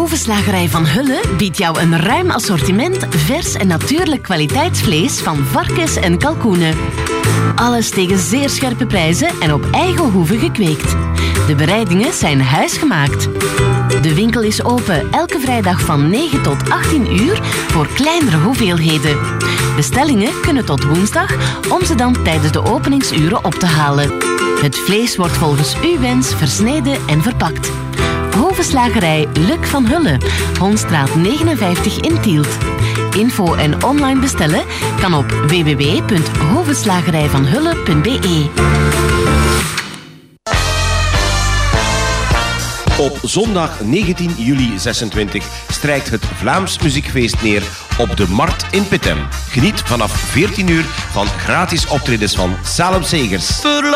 Hovenslagerij Van Hulle biedt jou een ruim assortiment vers en natuurlijk kwaliteitsvlees van varkens en kalkoenen. Alles tegen zeer scherpe prijzen en op eigen hoeve gekweekt. De bereidingen zijn huisgemaakt. De winkel is open elke vrijdag van 9 tot 18 uur voor kleinere hoeveelheden. Bestellingen kunnen tot woensdag om ze dan tijdens de openingsuren op te halen. Het vlees wordt volgens uw wens versneden en verpakt. Hovenslagerij Luc van Hulle, Honstraat 59 in Tielt. Info en online bestellen kan op www.hovenslagerijvanhulle.be. Op zondag 19 juli 26 strijkt het Vlaams Muziekfeest neer op de Markt in Pittem. Geniet vanaf 14 uur van gratis optredens van Salem Segers.